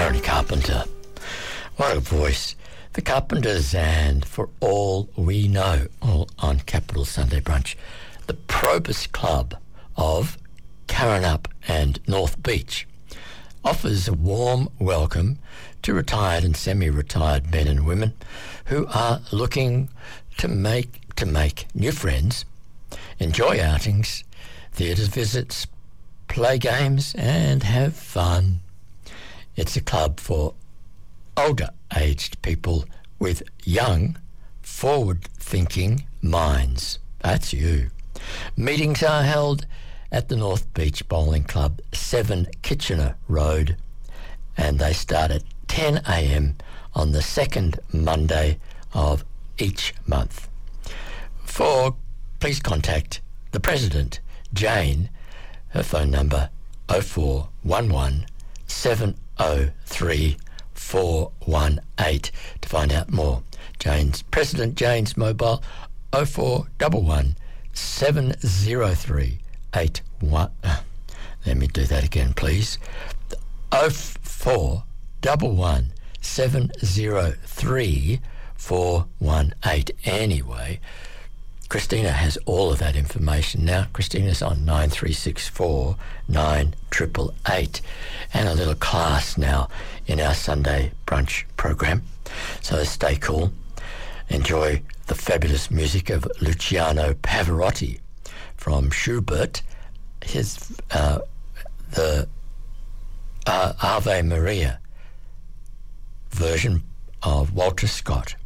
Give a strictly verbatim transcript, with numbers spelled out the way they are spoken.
Tony Carpenter. What a voice. The Carpenters, and For All We Know, all on Capital Sunday Brunch. The Probus Club of Karrinyup and North Beach offers a warm welcome to retired and semi-retired men and women who are looking to make to make new friends, enjoy outings, theatres visits, play games and have fun. It's a club for older aged people with young, forward-thinking minds. That's you. Meetings are held at the North Beach Bowling Club, seven Kitchener Road, and they start at ten a.m. on the second Monday of each month. For please contact the President, Jane. Her phone number oh four one one, seven oh three, four one eight to find out more. Jane's President Jane's mobile oh four one one, seven oh three, eight one. Let me do that again, please. oh four one one, seven oh three, four one eight. Anyway, Christina has all of that information now. Christina's on nine three six four, nine eight eight eight, and a little class now in our Sunday brunch program. So stay cool. Enjoy the fabulous music of Luciano Pavarotti from Schubert, his uh, the uh, Ave Maria version of Walter Scott.